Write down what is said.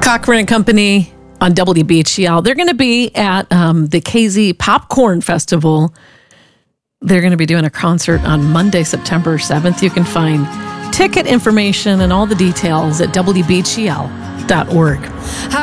Cochran and Company on WBHL. They're going to be at the KZ Popcorn Festival. They're going to be doing a concert on Monday, September 7th. You can find ticket information and all the details at WBHL.org.